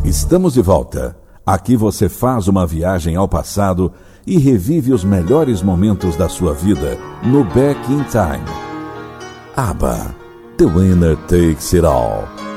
Estamos de volta. Aqui você faz uma viagem ao passado e revive os melhores momentos da sua vida no Back in Time. ABBA, The Winner Takes It All.